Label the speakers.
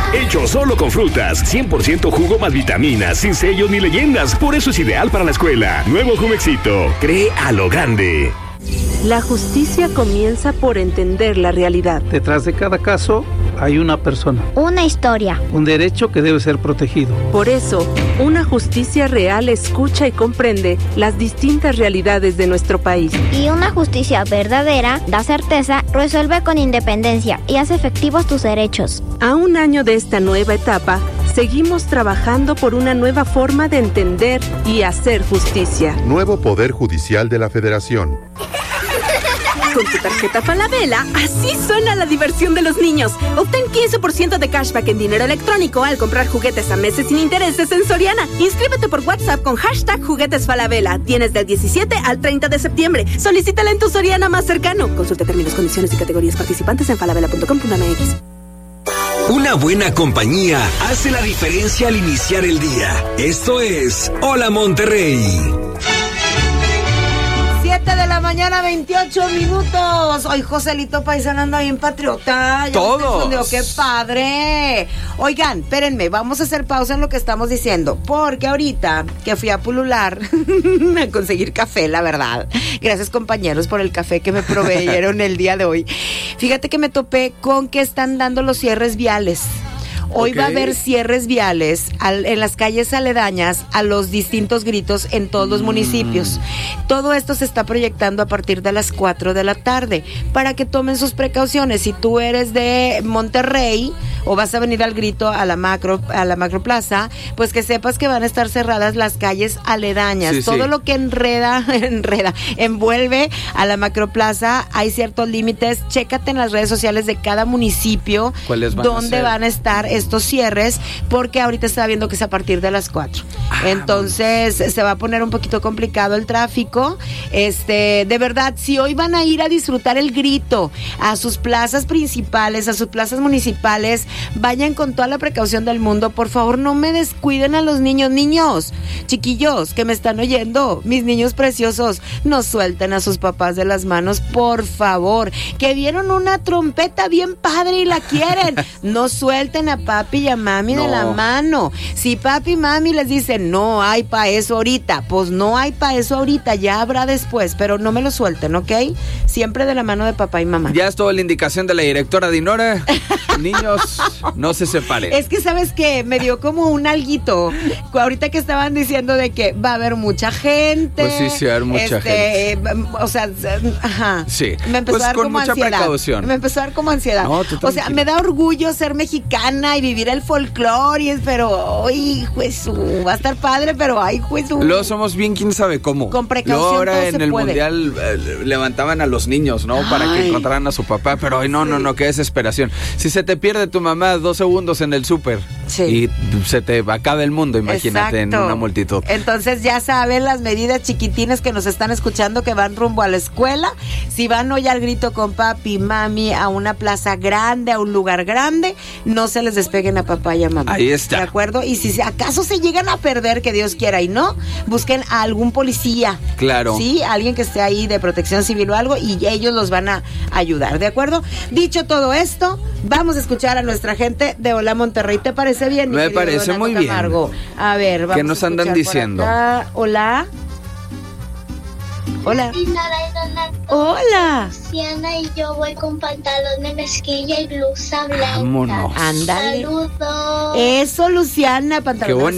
Speaker 1: Hecho solo con frutas, 100% jugo más vitaminas, sin sellos ni leyendas. Por eso es ideal para la escuela. Nuevo Jumexito. Cree a lo grande.
Speaker 2: La justicia comienza por entender la realidad.
Speaker 3: Detrás de cada caso hay una persona.
Speaker 4: Una historia.
Speaker 3: Un derecho que debe ser protegido.
Speaker 2: Por eso, una justicia real escucha y comprende las distintas realidades de nuestro país.
Speaker 4: Y una justicia verdadera da certeza, resuelve con independencia y hace efectivos tus derechos.
Speaker 2: A un año de esta nueva etapa, seguimos trabajando por una nueva forma de entender y hacer justicia.
Speaker 5: Nuevo Poder Judicial de la Federación.
Speaker 6: Con tu tarjeta Falabella, así suena la diversión de los niños. Obtén 15% de cashback en dinero electrónico al comprar juguetes a meses sin intereses en Soriana. Inscríbete por WhatsApp con #Juguetes Falabella. Tienes del 17 al 30 de septiembre. Solicítala en tu Soriana más cercano. Consulta términos, condiciones y categorías participantes en falabella.com.mx.
Speaker 7: Una buena compañía hace la diferencia al iniciar el día. Esto es Hola Monterrey.
Speaker 8: 7 de la mañana, 28 minutos. Hoy Joselito Paisano anda bien patriota.
Speaker 9: Todos.
Speaker 8: ¡Qué padre! Oigan, espérenme, vamos a hacer pausa en lo que estamos diciendo. Porque ahorita que fui a pulular a conseguir café, la verdad. Gracias, compañeros, por el café que me proveyeron el día de hoy. Fíjate que me topé con que están dando los cierres viales. Hoy va a haber cierres viales en las calles aledañas a los distintos gritos en todos los municipios. Todo esto se está proyectando a partir de las 4 de la tarde para que tomen sus precauciones. Si tú eres de Monterrey o vas a venir al grito a la macro plaza, pues que sepas que van a estar cerradas las calles aledañas. Sí, todo lo que envuelve a la macroplaza, hay ciertos límites. Chécate en las redes sociales de cada municipio dónde van a estar estos cierres, porque ahorita estaba viendo que es a partir de las 4. Entonces se va a poner un poquito complicado el tráfico. De verdad, si hoy van a ir a disfrutar el grito a sus plazas principales, a sus plazas municipales, vayan con toda la precaución del mundo. Por favor, no me descuiden a los niños, chiquillos que me están oyendo, mis niños preciosos, no suelten a sus papás de las manos, por favor. Que vieron una trompeta bien padre y la quieren, no suelten a papi y a mami de la mano. Si papi y mami les dicen no hay pa' eso ahorita, pues no hay pa' eso ahorita, ya habrá después, pero no me lo suelten, ¿ok? Siempre de la mano de papá y mamá.
Speaker 9: Ya es toda la indicación de la directora Dinora. Niños, no se separen.
Speaker 8: Es que sabes que me dio como un alguito ahorita que estaban diciendo de que va a haber mucha gente.
Speaker 9: Pues sí, va a haber mucha gente.
Speaker 8: O sea, ajá.
Speaker 9: Sí.
Speaker 8: Me empezó a dar
Speaker 9: con
Speaker 8: como
Speaker 9: mucha
Speaker 8: ansiedad.
Speaker 9: Precaución.
Speaker 8: Me empezó a dar como ansiedad.
Speaker 9: No,
Speaker 8: o sea, me da orgullo ser mexicana y vivir el folclore, pero ay, Jesús, va a estar padre, pero ay, Jesús.
Speaker 9: Luego somos bien quién sabe cómo.
Speaker 8: Con precaución. Luego
Speaker 9: ahora
Speaker 8: todo
Speaker 9: en
Speaker 8: se
Speaker 9: el
Speaker 8: puede.
Speaker 9: mundial levantaban a los niños, ¿no? Para que encontraran a su papá, pero hoy no, qué desesperación. Si se te pierde tu mamá 2 segundos en el súper y se te acaba el mundo, imagínate. Exacto. En una multitud.
Speaker 8: Entonces ya saben las medidas, chiquitines que nos están escuchando, que van rumbo a la escuela. Si van hoy al grito con papi, mami, a una plaza grande, a un lugar grande, no se les despeguen a papá y a mamá.
Speaker 9: Ahí está.
Speaker 8: ¿De acuerdo? Y si acaso se llegan a perder, que Dios quiera y no, busquen a algún policía.
Speaker 9: Claro.
Speaker 8: Sí, alguien que esté ahí de protección civil o algo, y ellos los van a ayudar, ¿de acuerdo? Dicho todo esto, vamos a escuchar a nuestra gente de Hola Monterrey. ¿Te parece bien?
Speaker 9: Me parece muy bien.
Speaker 8: A ver, vamos.
Speaker 9: ¿Qué nos andan diciendo?
Speaker 8: Hola. Hola.
Speaker 10: Hola. Luciana y yo voy con pantalón de mezclilla y blusa blanca.
Speaker 9: Vámonos.
Speaker 8: Ándale.
Speaker 10: Saludos.
Speaker 8: Eso, Luciana, pantalón.
Speaker 9: Qué bonito.